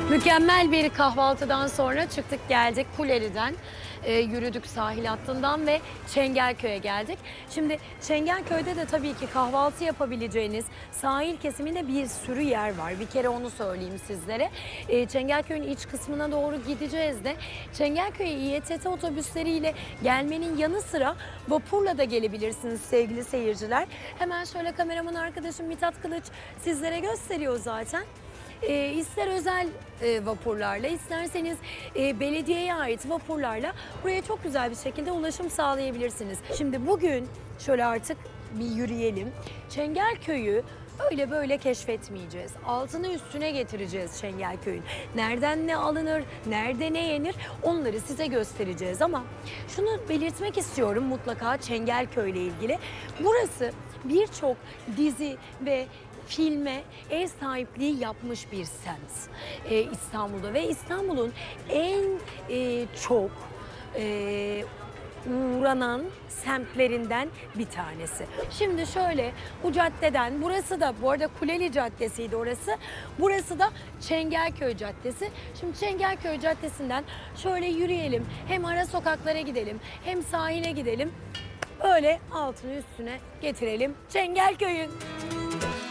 Mükemmel bir kahvaltıdan sonra çıktık geldik Kuleli'den. Yürüdük sahil hattından ve Çengelköy'e geldik. Şimdi Çengelköy'de de tabii ki kahvaltı yapabileceğiniz sahil kesiminde bir sürü yer var. Bir kere onu söyleyeyim sizlere. Çengelköy'ün iç kısmına doğru gideceğiz de Çengelköy'e İETT otobüsleriyle gelmenin yanı sıra vapurla da gelebilirsiniz sevgili seyirciler. Hemen şöyle kameraman arkadaşım Mithat Kılıç sizlere gösteriyor zaten. İster özel vapurlarla, isterseniz belediyeye ait vapurlarla buraya çok güzel bir şekilde ulaşım sağlayabilirsiniz. Şimdi bugün şöyle artık bir yürüyelim. Çengelköy'ü öyle böyle keşfetmeyeceğiz. Altını üstüne getireceğiz Çengelköy'ün. Nereden ne alınır, nerede ne yenir onları size göstereceğiz ama şunu belirtmek istiyorum mutlaka Çengelköy ile ilgili. Burası birçok dizi ve filme ev sahipliği yapmış bir semt İstanbul'da ve İstanbul'un en çok uğranan semtlerinden bir tanesi. Şimdi şöyle bu caddeden, burası da bu arada Kuleli Caddesi'ydi orası. Burası da Çengelköy Caddesi. Şimdi Çengelköy Caddesi'nden şöyle yürüyelim. Hem ara sokaklara gidelim hem sahile gidelim. Öyle altını üstüne getirelim Çengelköy'ün.